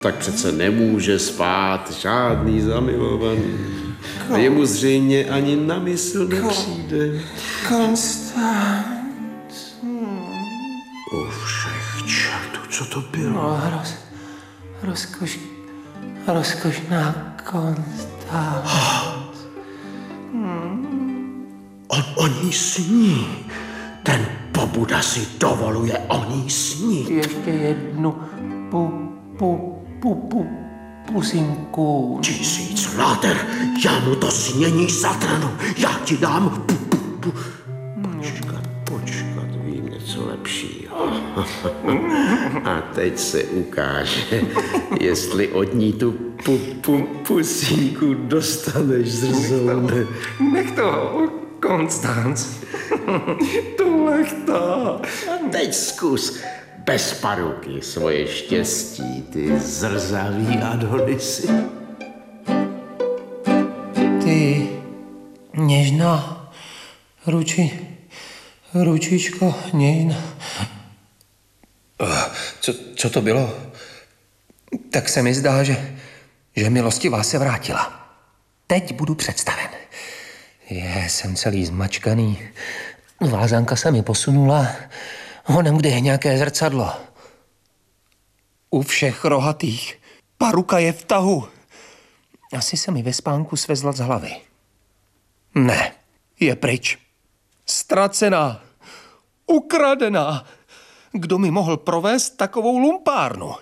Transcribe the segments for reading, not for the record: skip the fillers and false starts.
Tak přece nemůže spát žádný zamilovaný. A jemu zřejmě ani na mysl nepřijde. Konstanc. O všech čertů, co to bylo? No, rozkošná Konstanc. On ní sní. Ten pobuda si dovoluje o ní snít. Ještě jednu pusinku. 1000 láter, já mu to snění zatrhnu. Já ti dám Počkat, vím něco lepšího. A teď se ukáže, jestli od ní tu pusínku dostaneš zrzoune. Nech to, Konstanc. To lechtá. A teď zkus bez paruky svoje štěstí, ty zrzavý Adonisy. Ty něžná ručičko něžná. Co to bylo? Tak se mi zdá, že milostivá se vrátila. Teď budu představen. Jsem celý zmačkaný. Vázanka se mi posunula. Honem, kde je nějaké zrcadlo. U všech rohatých. Paruka je v tahu. Asi se mi ve spánku svezla z hlavy. Ne, je pryč. Ztracená. Ukradená. Kdo mi mohl provést takovou lumpárnu?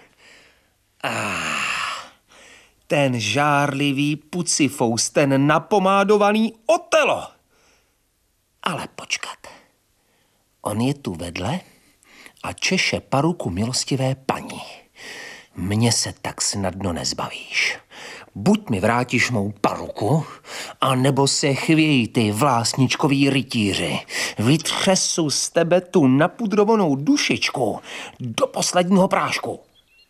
Ten žárlivý pucifous, ten napomádovaný Otelo. Ale počkat. On je tu vedle a češe paruku milostivé paní. Mně se tak snadno nezbavíš. Buď mi vrátíš mou paruku, anebo se chvějí ty vlásničkoví rytíři. Vytřesu z tebe tu napudrovanou dušičku do posledního prášku.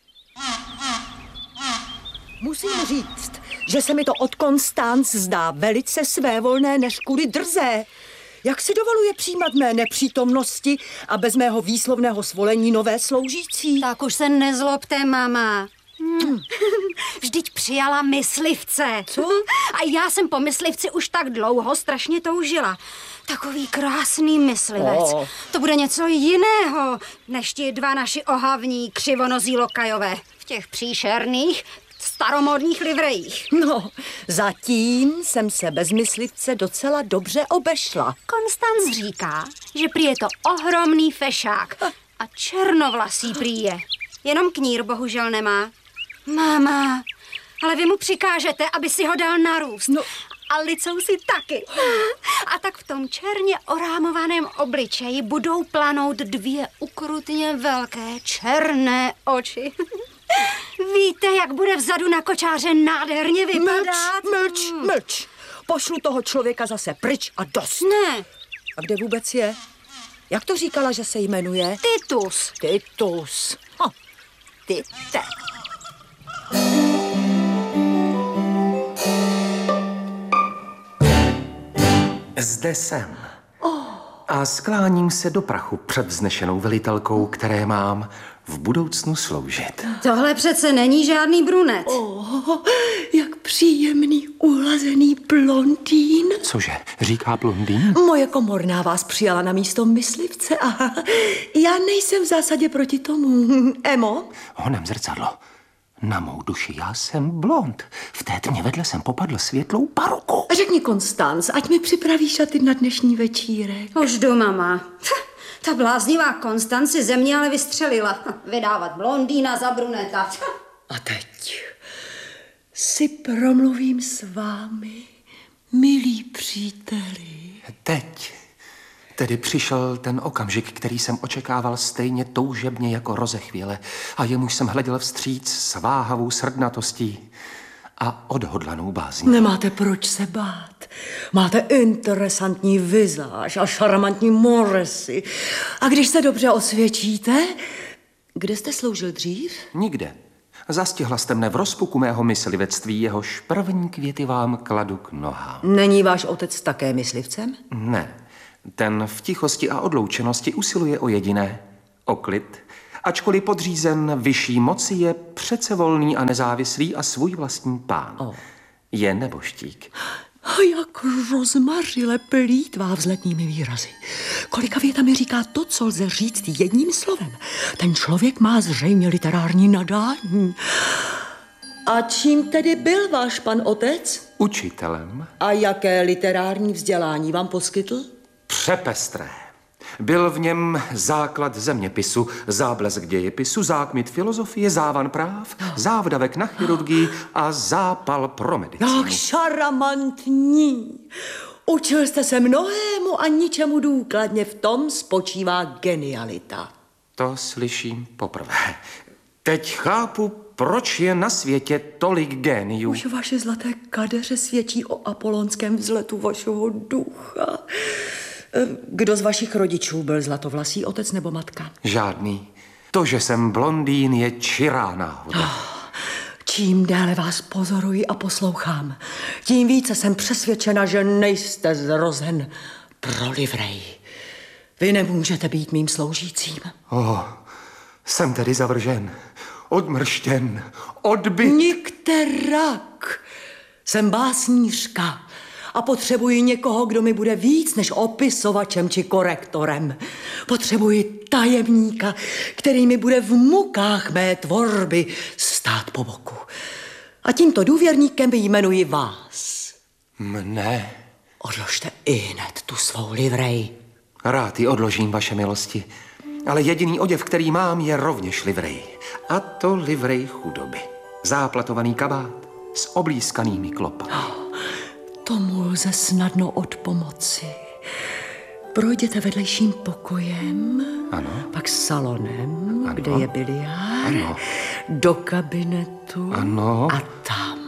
Musím říct, že se mi to od Konstanc zdá velice svévolné než kudy drzé. Jak si dovoluje přijímat mé nepřítomnosti a bez mého výslovného svolení nové sloužící? Tak už se nezlobte, mama. Vždyť přijala myslivce. Co? A já jsem po myslivci už tak dlouho strašně toužila. Takový krásný myslivec. To bude něco jiného, než ti dva naši ohavní křivonozí lokajové v těch příšerných staromódních livrejích. No, zatím jsem se bez myslivce docela dobře obešla. Konstanc říká, že prý je to ohromný fešák a černovlasý prý je. Jenom knír bohužel nemá. Máma, ale vy mu přikážete, aby si ho dal narůst. No. A licou si taky. A tak v tom černě orámovaném obličeji budou planout 2 ukrutně velké černé oči. Víte, jak bude vzadu na kočáře nádherně vypadat? Mlč. Pošlu toho člověka zase pryč a dost. Ne. A kde vůbec je? Jak to říkala, že se jmenuje? Titus. Titus. Tite. Zde jsem. A skláním se do prachu před vznešenou velitelkou, které mám v budoucnu sloužit. Tohle přece není žádný brunet. Jak příjemný, uhlazený blondýn. Cože, říká blondýn? Moje komorná vás přijala na místo myslivce a já nejsem v zásadě proti tomu. Emo? Honem zrcadlo. Na mou duši, já jsem blond. V té tmě vedle jsem popadl světlou paruku. Řekni, Konstanc, ať mi připraví šaty na dnešní večírek. Už jdu, mama. Ta bláznivá Konstanc si ze mě ale vystřelila. Vydávat blondýna za bruneta. A teď si promluvím s vámi, milí příteli. Teď tedy přišel ten okamžik, který jsem očekával stejně toužebně jako rozechvěle a jemuž jsem hleděl vstříc s váhavou srdnatostí a odhodlanou bázní. Nemáte proč se bát. Máte interesantní vizáž a šarmantní moresy. A když se dobře osvědčíte, kde jste sloužil dřív? Nikde. Zastihla jste mne v rozpuku mého myslivectví, jehož první květy vám kladu k nohám. Není váš otec také myslivcem? Ne. Ten v tichosti a odloučenosti usiluje o jediné, o klid Ačkoliv podřízen vyšší moci, je přece volný a nezávislý a svůj vlastní pán. Je neboštík. A jak rozmařile plýtvá vzletnými výrazy. Kolika větami říká to, co lze říct jedním slovem. Ten člověk má zřejmě literární nadání. A čím tedy byl váš pan otec? Učitelem. A jaké literární vzdělání vám poskytl? Přepestré. Byl v něm základ zeměpisu, záblesk dějepisu, zákmit filozofie, závan práv, závdavek na chirurgii a zápal pro medicínu. Jak šarmantní. Učil jste se mnohému a ničemu důkladně, v tom spočívá genialita. To slyším poprvé. Teď chápu, proč je na světě tolik géniů. Už vaše zlaté kadeře svědčí o apolonském vzletu vašeho ducha. Kdo z vašich rodičů byl zlatovlasý, otec nebo matka? Žádný. To, že jsem blondýn, je čirá náhoda. Čím déle vás pozoruji a poslouchám, tím více jsem přesvědčena, že nejste zrozen pro livrej. Vy nemůžete být mým sloužícím. Jsem tedy zavržen, odmrštěn, odbyt. Nikterak. Jsem básnířka a potřebuji někoho, kdo mi bude víc než opisovačem či korektorem. Potřebuji tajemníka, který mi bude v mukách mé tvorby stát po boku. A tímto důvěrníkem jmenuji vás. Mne? Odložte ihned tu svou livrej. Rád ji odložím, vaše milosti. Ale jediný oděv, který mám, je rovněž livrej. A to livrej chudoby. Záplatovaný kabát s oblízkanými klopami. Tomu lze snadno odpomoci. Projděte vedlejším pokojem, Ano. pak salonem, Ano. kde je biliard, Ano. do kabinetu Ano. a tam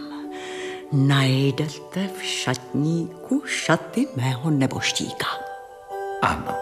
najdete v šatníku šaty mého neboštíka. Ano.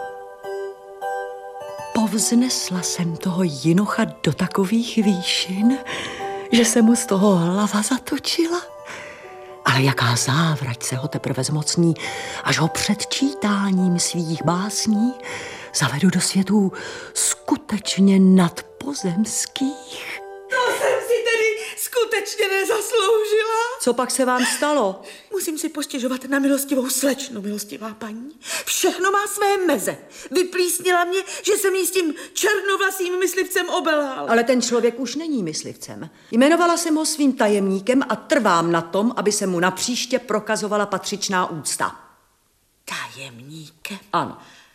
Povznesla jsem toho jinocha do takových výšin, že se mu z toho hlava zatočila. Ale jaká závrať se ho teprve zmocní, až ho před čítáním svých básní zavedu do světů skutečně nadpozemských. To jsem si tedy skutečně nezasloužila. Co pak se vám stalo? Musím si postěžovat na milostivou slečnu, milostivá paní. Všechno má své meze. Vyplísnila mě, že jsem jí s tím černovlasým myslivcem obelhal. Ale ten člověk už není myslivcem. Jmenovala jsem ho svým tajemníkem a trvám na tom, aby se mu napříště prokazovala patřičná úcta. Tajemníkem? Ano.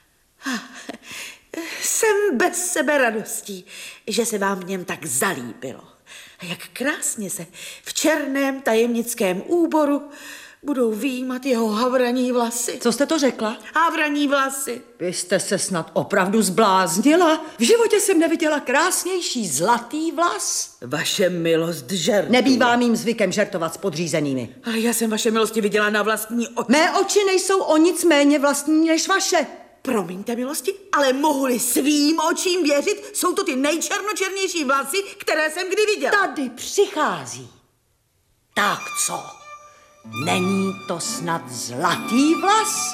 Jsem bez sebe radostí, že se vám v něm tak zalíbilo. A jak krásně se v černém tajemnickém úboru budou výjímat jeho havraní vlasy. Co jste to řekla? Havraní vlasy. Vy jste se snad opravdu zbláznila. V životě jsem neviděla krásnější zlatý vlas. Vaše milost žertuje. Nebývá mým zvykem žertovat s podřízenými. Ale já jsem vaše milosti viděla na vlastní oči. Mé oči nejsou o nic méně vlastní než vaše. Promiňte, milosti, ale mohu-li svým očím věřit, jsou to ty nejčernočernější vlasy, které jsem kdy viděla. Tady přichází. Tak co? Není to snad zlatý vlas?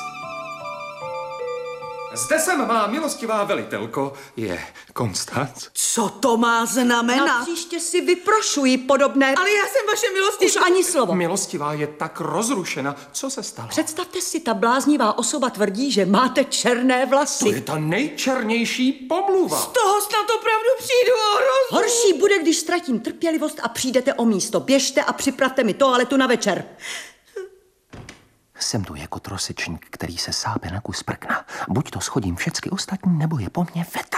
Zde jsem, má milostivá velitelko, je Konstanc. Co to má znamenat? Napříště si vyprošuji podobné... Ale já jsem vaše milosti... Už ani slovo. Milostivá je tak rozrušena. Co se stalo? Představte si, ta bláznivá osoba tvrdí, že máte černé vlasy. To je ta nejčernější pomluva. Z toho snad opravdu přijdu o rozum. Horší bude, když ztratím trpělivost a přijdete o místo. Běžte a připravte mi toaletu na večer. Jsem tu jako trosečník, který se sápe na kus prkna. Buď to schodím všecky ostatní, nebo je po mně veta.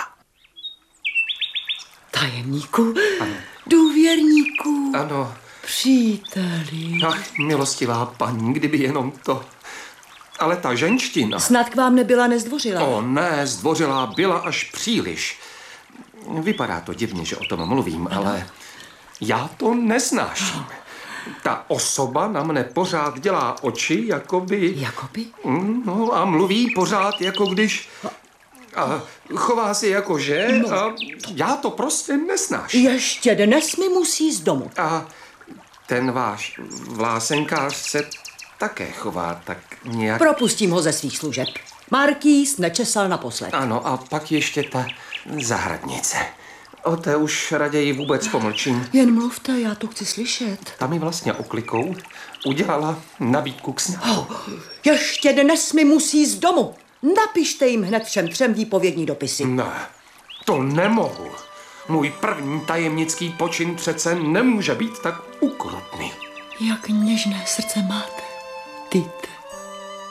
Tajemníku, důvěrníku, Ano. příteli. Ach, milostivá paní, kdyby jenom to. Ale ta ženština... Snad k vám nebyla nezdvořilá. O ne, zdvořilá byla až příliš. Vypadá to divně, že o tom mluvím, ale já to nesnáším. Ta osoba na mne pořád dělá oči, jakoby... Jakoby? No a mluví pořád, jako když... A chová se jako že a já to prostě nesnáším. Ještě dnes mi musí z domu. A ten váš vlásenkář se také chová tak nějak... Propustím ho ze svých služeb. Markýz nečesal naposled. Ano, a pak ještě ta zahradnice. O té už raději vůbec pomlčím. Jen mluvte, já to chci slyšet. Ta mi vlastně oklikou udělala nabídku k sňatku. Ještě dnes mi musí z domu. Napište jim hned všem 3 výpovědní dopisy. Ne, to nemohu. Můj první tajemnický počin přece nemůže být tak ukrutný. Jak něžné srdce máte, Tite.